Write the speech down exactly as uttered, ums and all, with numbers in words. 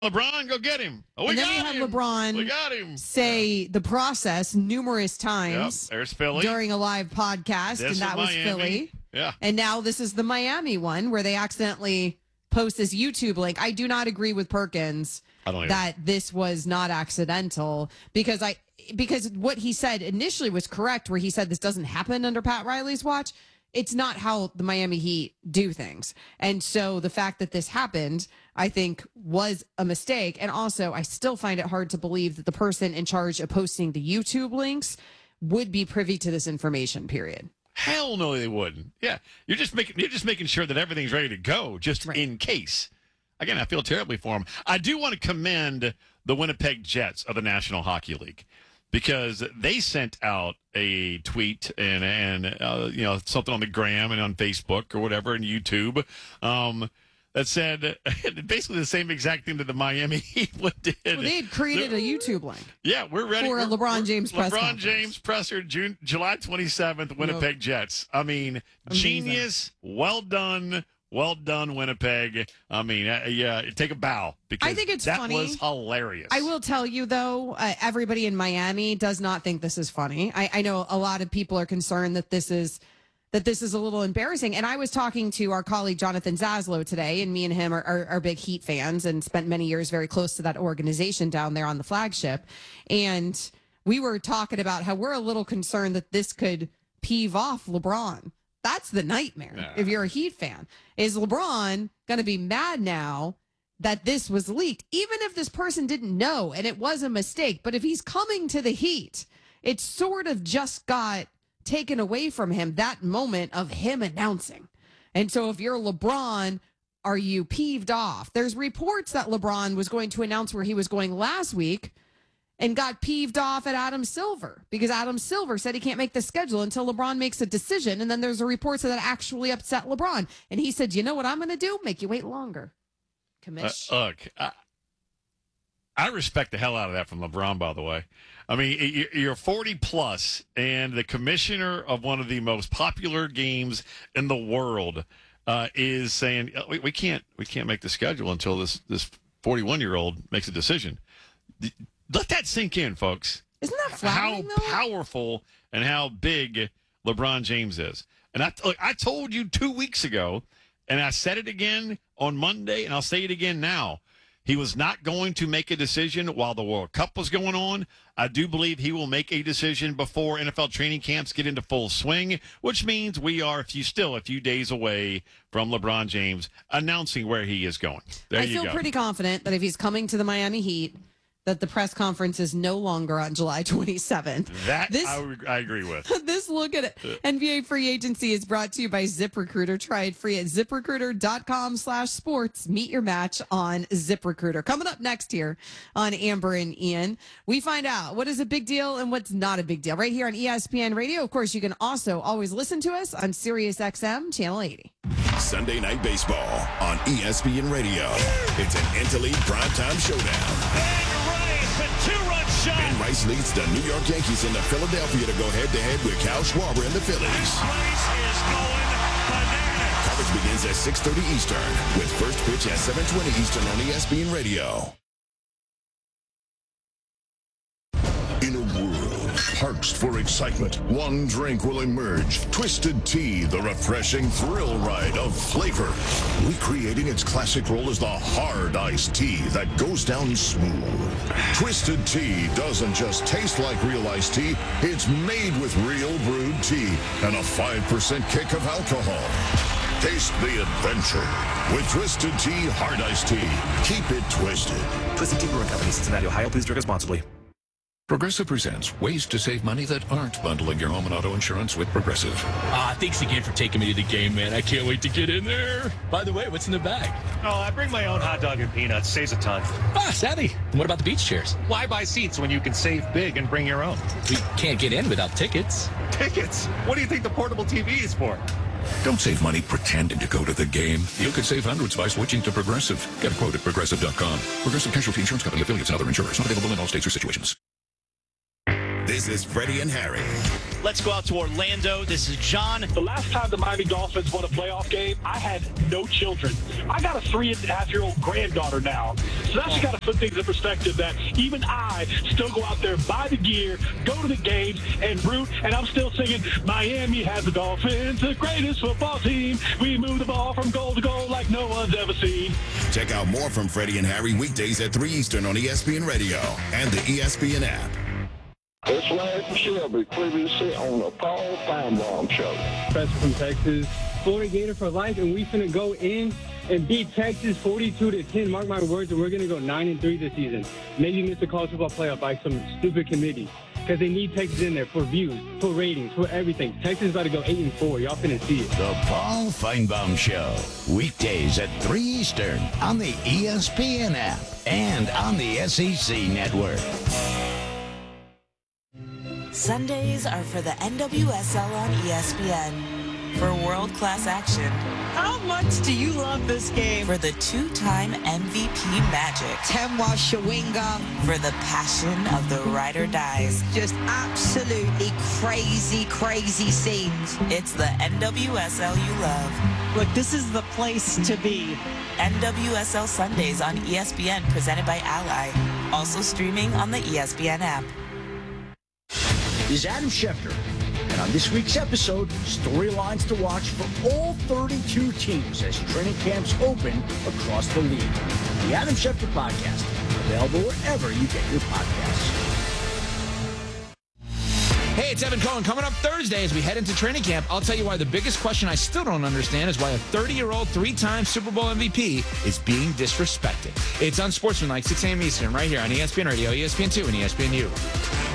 LeBron, go get him. Oh, we and then got we have him. LeBron We got him. say the process numerous Yep, times there's Philly. during a live podcast, This and that is was Miami. Philly. Yeah. And now this is the Miami one where they accidentally post this YouTube link. I do not agree with Perkins I don't either. that this was not accidental because I because what he said initially was correct, where he said this doesn't happen under Pat Riley's watch. It's not how the Miami Heat do things. And so the fact that this happened, I think, was a mistake. And also, I still find it hard to believe that the person in charge of posting the YouTube links would be privy to this information, period. Hell no, they wouldn't. Yeah, you're just making you're just making sure that everything's ready to go, just Right. in case. Again, I feel terribly for them. I do want to commend the Winnipeg Jets of the National Hockey League because they sent out a tweet and and uh, you know something on the gram and on Facebook or whatever and YouTube um, that said basically the same exact thing that the Miami Heat did. Well, they had created a YouTube link. Yeah, we're ready For a We're- LeBron we're- James press LeBron conference. James presser, June, July twenty-seventh, Winnipeg Jets. I mean, genius. Well done. Well done, Winnipeg. I mean, uh, yeah, take a bow because I think it's that funny. was hilarious. I will tell you, though, uh, everybody in Miami does not think this is funny. I, I know a lot of people are concerned that this is that this is a little embarrassing. And I was talking to our colleague Jonathan Zaslow today, and me and him are, are, are big Heat fans and spent many years very close to that organization down there on the flagship. And we were talking about how we're a little concerned that this could peeve off LeBron. That's the nightmare. Yeah. If you're a Heat fan, is LeBron going to be mad now that this was leaked, even if this person didn't know and it was a mistake? But if he's coming to the Heat, it sort of just got taken away from him, that moment of him announcing. And so if you're LeBron, are you peeved off? There's reports that LeBron was going to announce where he was going last week and got peeved off at Adam Silver because Adam Silver said he can't make the schedule until LeBron makes a decision. And then there's a report that that actually upset LeBron. And he said, you know what I'm going to do? Make you wait longer. Uh, Commish. look, I, I respect the hell out of that from LeBron, by the way. I mean, y- you're forty plus and the commissioner of one of the most popular games in the world uh, is saying, we, we can't we can't make the schedule until this this forty-one year old makes a decision. Let that sink in, folks. Isn't that How flattering, though? powerful and how big LeBron James is. And I, look, I told you two weeks ago, and I said it again on Monday, and I'll say it again now. He was not going to make a decision while the World Cup was going on. I do believe he will make a decision before N F L training camps get into full swing, which means we are a few, still a few days away from LeBron James announcing where he is going. There I you feel go. pretty confident that if he's coming to the Miami Heat, that the press conference is no longer on July twenty-seventh. That This- I, I agree with. This look at it. N B A free agency is brought to you by ZipRecruiter. Try it free at ziprecruiter.com slash sports. Meet your match on ZipRecruiter. Coming up next here on Amber and Ian, we find out what is a big deal and what's not a big deal right here on E S P N Radio. Of course, you can also always listen to us on Sirius X M Channel eighty. Sunday Night Baseball on E S P N Radio. It's an Interleague primetime showdown. Two-run shot. Ben Rice leads the New York Yankees into Philadelphia to go head-to-head with Cal Schwarber and the Phillies. Rice is going bananas. Coverage begins at six thirty Eastern with first pitch at seven twenty Eastern on E S P N Radio. In a world parched for excitement, one drink will emerge. Twisted Tea, the refreshing thrill ride of flavor. Recreating its classic role as the hard iced tea that goes down smooth. Twisted Tea doesn't just taste like real iced tea, it's made with real brewed tea and a five percent kick of alcohol. Taste the adventure with Twisted Tea Hard Iced Tea. Keep it twisted. Twisted Tea Brewing Company, Cincinnati, Ohio. Please drink responsibly. Progressive presents ways to save money that aren't bundling your home and auto insurance with Progressive. Ah, thanks again for taking me to the game, man. I can't wait to get in there. By the way, what's in the bag? Oh, I bring my own hot dog and peanuts. Saves a ton. Ah, savvy. And what about the beach chairs? Why buy seats when you can save big and bring your own? We can't get in without tickets. Tickets? What do you think the portable T V is for? Don't save money pretending to go to the game. You could save hundreds by switching to Progressive. Get a quote at progressive dot com. Progressive Casualty Insurance Company, affiliates, and other insurers. Not available in all states or situations. This is Freddie and Harry. Let's go out to Orlando. This is John. The last time the Miami Dolphins won a playoff game, I had no children. I got a three and a half year old granddaughter now. So that's got to put things in perspective that even I still go out there, buy the gear, go to the games, and root. And I'm still singing, Miami has the Dolphins, the greatest football team. We move the ball from goal to goal like no one's ever seen. Check out more from Freddie and Harry weekdays at three Eastern on E S P N Radio and the E S P N app. It's Larry Shelby, previously on the Paul Feinbaum Show. Professor from Texas, Florida Gator for life, and we finna go in and beat Texas forty-two to ten. Mark my words, and we're gonna go nine and three this season. Maybe miss the college football playoff by some stupid committee because they need Texas in there for views, for ratings, for everything. Texas is about to go eight and four. Y'all finna see it. The Paul Feinbaum Show, weekdays at three Eastern on the E S P N app and on the S E C network. Sundays are for the N W S L on E S P N. For world-class action. How much do you love this game? For the two-time M V P magic. Temwa Shawinga. For the passion of the ride or dies. Just absolutely crazy, crazy scenes. It's the N W S L you love. Look, this is the place to be. N W S L Sundays on E S P N, presented by Ally. Also streaming on the E S P N app. This is Adam Schefter. And on this week's episode, storylines to watch for all thirty-two teams as training camps open across the league. The Adam Schefter Podcast, available wherever you get your podcasts. Hey, it's Evan Cohen. Coming up Thursday as we head into training camp, I'll tell you why the biggest question I still don't understand is why a thirty-year-old, three-time Super Bowl M V P is being disrespected. It's Unsportsmanlike, six a.m. Eastern, right here on E S P N Radio, E S P N two, and E S P N U.